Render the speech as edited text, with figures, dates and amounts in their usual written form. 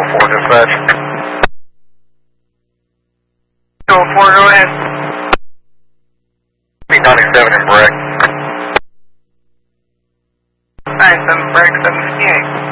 204, dispatch. 204, go ahead. 97 in Breck. 97 Breck, 758.